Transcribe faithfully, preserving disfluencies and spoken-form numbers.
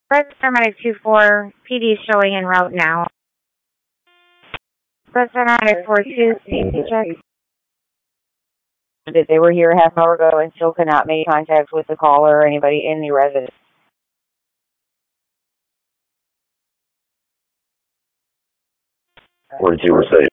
Red Paramedic two four, P D showing en route now. Red Paramedic four two, safety check. That they were here a half hour ago and still could not make contact with the caller or anybody in the residence. forty-two, we're safe.